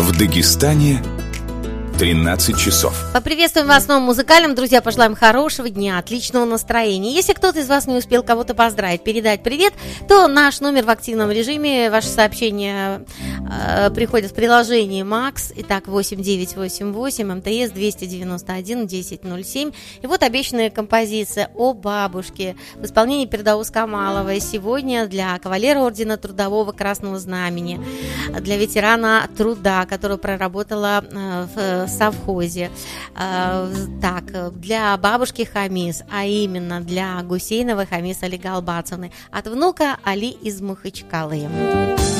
В Дагестане 13 часов. Поприветствуем вас в новом музыкальном. Друзья, пожелаем хорошего дня, отличного настроения. Если кто-то из вас не успел кого-то поздравить, передать привет, то наш номер в активном режиме. Ваши сообщения приходят в приложении Max. Итак, 8988 МТС 291 1007. И вот обещанная композиция «О бабушке» в исполнении Пердаус Камаловой. Сегодня для кавалера Ордена Трудового Красного Знамени, для ветерана труда, который проработала в совхозе. Так, для бабушки Хамис, а именно для Гусейновой Хамис Али Галбацевны, от внука Али из Махачкалы.